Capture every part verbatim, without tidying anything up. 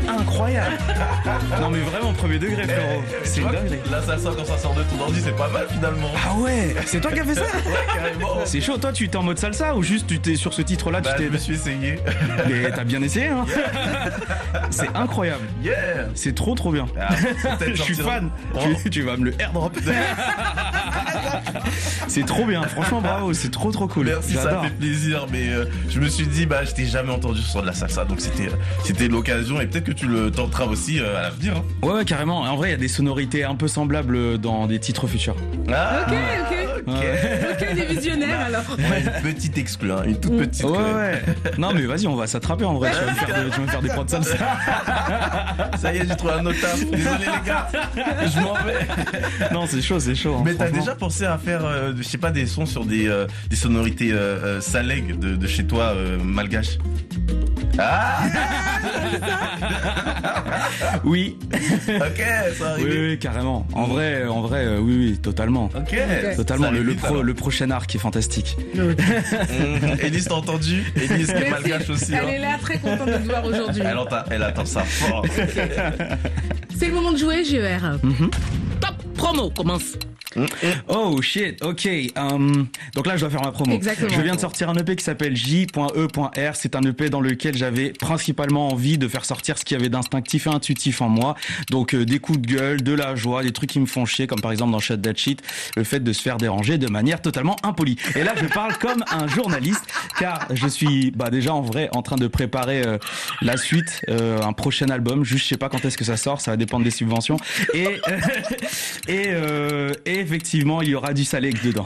incroyable. Non mais vraiment premier degré frérot. Eh, C'est tu une vois, dinguerie. la salsa quand ça sort de ton ordi, c'est pas mal finalement. Ah ouais, c'est toi qui as fait ça? Ouais, carrément. C'est chaud, toi tu étais en mode salsa ou juste tu t'es sur ce titre là, Bah, tu je t'es... me suis essayé. Mais t'as bien essayé hein. C'est incroyable. Yeah. C'est trop trop bien. Ah, peut-être Je suis sortir- fan. Oh. Tu, tu vas me le airdrop. C'est trop bien, franchement bravo, c'est trop trop cool. Merci, ça J'adore. fait plaisir, mais euh, je me suis dit, bah, je t'ai jamais entendu sur de la salsa, donc c'était, euh, c'était l'occasion, et peut-être que tu le tenteras aussi euh, à l'avenir. Hein. Ouais, ouais, carrément. En vrai, il y a des sonorités un peu semblables dans des titres futurs. Ah, Ok, ok. ok. Ok, des visionnaires alors. Ouais, une petite exclue, hein, une toute Mm. petite. Ouais, quand même. ouais. Non, mais vas-y, on va s'attraper en vrai. Tu vas me faire, de- tu vas me faire des prods salsa. Ça y est, j'ai trouvé un autre taf. Désolé les gars, je m'en vais. Non, c'est chaud, c'est chaud. hein, Mais t'as franchement. déjà pensé à faire, euh, je sais pas, des sons sur des, euh, des sonorités euh, euh, salègues de, de chez toi, euh, malgache? Ah, Oui. ok, ça arrive. Oui, oui, carrément. En vrai, en vrai, euh, oui, oui, totalement. Ok, Totalement. Ça Le, arrive le, vite, pro- alors. le prochain arc est fantastique. Mmh. Élise, t'as entendu? Élise qui est malgache aussi. Elle hein. est là, très contente de te voir aujourd'hui. Elle, entend- elle attend ça fort. C'est le moment de jouer, G E R. Top promo commence. Oh shit, ok. Um, donc là, je dois faire ma promo. Exactement. Je viens de sortir un E P qui s'appelle J E R. C'est un E P dans lequel j'avais principalement envie de faire sortir ce qu'il y avait d'instinctif et intuitif en moi. Donc euh, des coups de gueule, de la joie, des trucs qui me font chier, comme par exemple dans Shut That Shit, le fait de se faire déranger de manière totalement impolie. Et là, je parle comme un journaliste, car je suis bah déjà en vrai en train de préparer euh, la suite, euh, un prochain album. Juste, je sais pas quand est-ce que ça sort, ça va dépendre des subventions. Et euh, et, euh, et effectivement, il y aura du Salek dedans.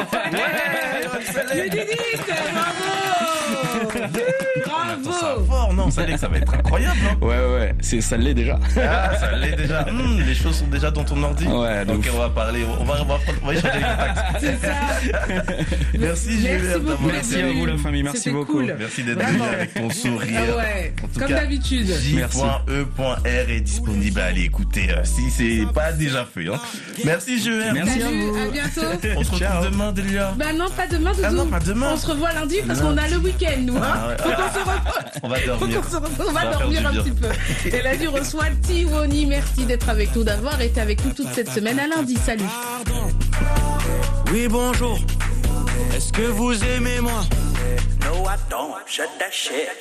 Le Didit, bravo. Attends, ça Bravo. fort, non, ça, ça va être incroyable. Hein. Ouais, ouais, ouais, c'est, ça l'est déjà. Ah, ça l'est déjà. Hum, les choses sont déjà dans ton ordi. Ouais, de ok, ouf. on va parler, on va, on va, on va échanger les contacts. C'est ça. Merci, G E R, Merci beaucoup. d'avoir Merci été à venu. vous, la famille, merci C'était beaucoup. cool. Merci d'être Vraiment. venu avec ton sourire. Ah ouais, En tout comme cas, d'habitude. J E R est disponible. Allez, écoutez, euh, si c'est pas déjà fait. Hein. Merci, G E R. Merci. à Salut, vous. à bientôt. On se retrouve Ciao. demain, Delia. Bah non, pas demain, Doudou. Ah non, pas demain. On se revoit lundi parce qu'on a le week-end, nous. Hein. Ah ouais. Faut qu'on se revoie. On va Faut dormir. qu'on se revoie. On va Ça va dormir faire un du petit peu. Et là, tu reçois Tiwoni. Merci d'être avec nous, d'avoir été avec nous toute cette semaine. À lundi, salut. Oui, bonjour. Est-ce que vous aimez moi? No, I don't. Shut that shit.